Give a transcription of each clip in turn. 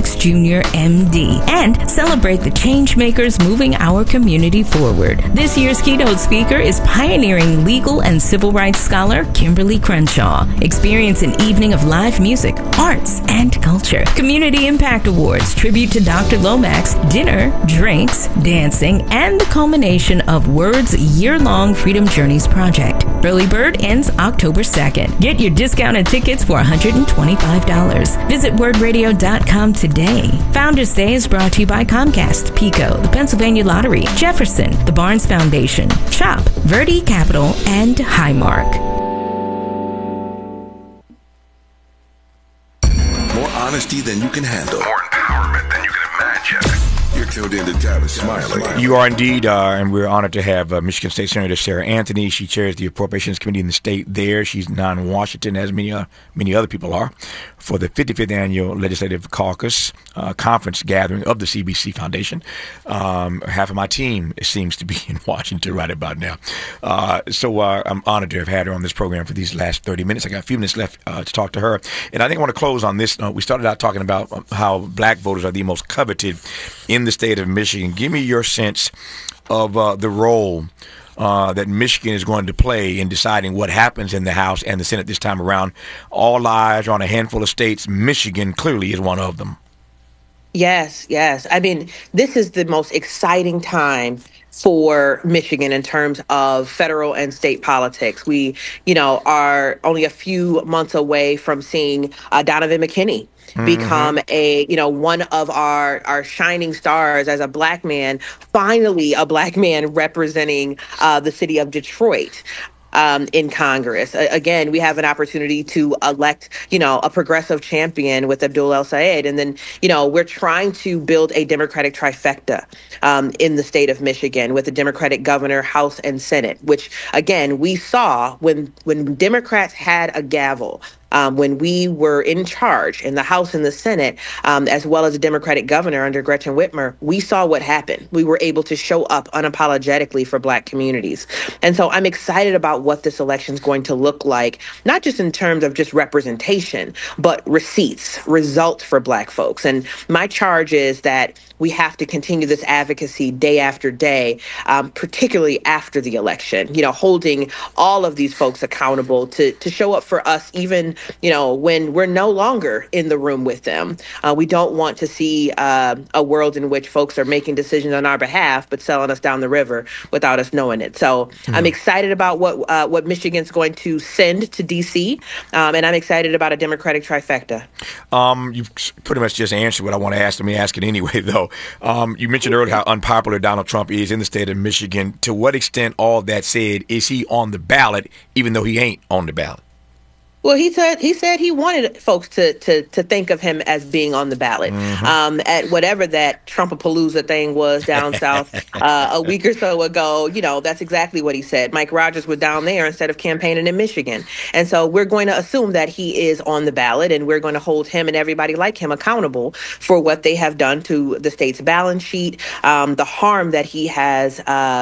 Lomax Jr., MD, and celebrate the change makers moving our community forward. This year's keynote speaker is pioneering legal and civil rights scholar Kimberly Crenshaw. Experience an evening of live music, arts, and culture. Community Impact Awards, tribute to Dr. Lomax, dinner, drinks, dancing, and the culmination of Word's year-long Freedom Journeys project. Early bird ends October 2nd. Get your discounted tickets for $125. Visit wordradio.com today. Founders Day is brought to you by Comcast, PECO, the Pennsylvania Lottery, Jefferson, the Barnes Foundation, CHOP, Verde Capital, and Highmark. More honesty than you can handle. More empowerment than you can imagine. You're tuned in to Tavis Smiley. You are indeed, and we're honored to have Michigan State Senator Sarah Anthony. She chairs the Appropriations Committee in the state there. She's non-Washington, as many other people are, for the 55th Annual Legislative Caucus Conference Gathering of the CBC Foundation. Half of my team seems to be in Washington right about now. So I'm honored to have had her on this program for these last 30 minutes. I got a few minutes left to talk to her. And I think I want to close on this note. We started out talking about how black voters are the most coveted in the state of Michigan. Give me your sense of the role that Michigan is going to play in deciding what happens in the House and the Senate this time around. All eyes are on a handful of states. Michigan clearly is one of them. Yes. I mean, this is the most exciting time for Michigan in terms of federal and state politics. We, are only a few months away from seeing Donovan McKinney become one of our shining stars as a black man, finally a black man representing the city of Detroit. In Congress. Again, we have an opportunity to elect, a progressive champion with Abdul El-Sayed. And then, we're trying to build a Democratic trifecta in the state of Michigan with a Democratic governor, House, and Senate, which, again, we saw when Democrats had a gavel. When we were in charge in the House and the Senate, as well as a Democratic governor under Gretchen Whitmer, we saw what happened. We were able to show up unapologetically for black communities. And so I'm excited about what this election is going to look like, not just in terms of just representation, but results for black folks. And my charge is that we have to continue this advocacy day after day, particularly after the election, holding all of these folks accountable to show up for us, even when we're no longer in the room with them. We don't want to see a world in which folks are making decisions on our behalf, but selling us down the river without us knowing it. So I'm excited about what Michigan's going to send to D.C., and I'm excited about a Democratic trifecta. You've pretty much just answered what I want to ask. Let me ask it anyway, though. You mentioned earlier how unpopular Donald Trump is in the state of Michigan. To what extent, all that said, is he on the ballot, even though he ain't on the ballot? Well, he said he wanted folks to think of him as being on the ballot at whatever that Trumpapalooza thing was down south a week or so ago. That's exactly what he said. Mike Rogers was down there instead of campaigning in Michigan. And so we're going to assume that he is on the ballot, and we're going to hold him and everybody like him accountable for what they have done to the state's balance sheet, the harm that he has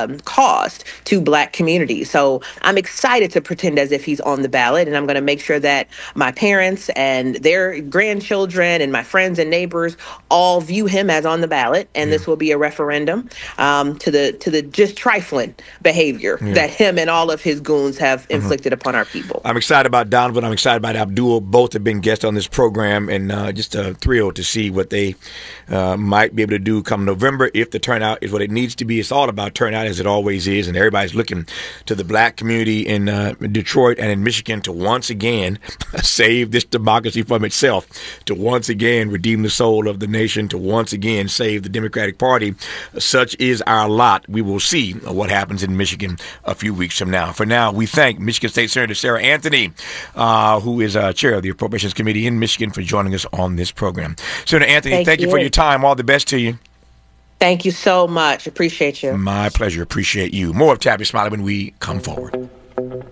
caused to black communities. So I'm excited to pretend as if he's on the ballot, and I'm going to make sure that my parents and their grandchildren and my friends and neighbors all view him as on the ballot, and this will be a referendum to the just trifling behavior that him and all of his goons have inflicted upon our people. I'm excited about Donovan. I'm excited about Abdul. Both have been guests on this program, and just thrilled to see what they might be able to do come November if the turnout is what it needs to be. It's all about turnout, as it always is, and everybody's looking to the black community in Detroit and in Michigan to once again save this democracy from itself, to once again redeem the soul of the nation, to once again save the Democratic Party. Such is our lot. We will see what happens in Michigan a few weeks from now. For now, we thank Michigan State Senator Sarah Anthony, who is chair of the Appropriations Committee in Michigan, for joining us on this program. Senator Anthony, thank you for your time. All the best to you. Thank you so much. Appreciate you. My pleasure. Appreciate you. More of Tavis Smiley when we come forward.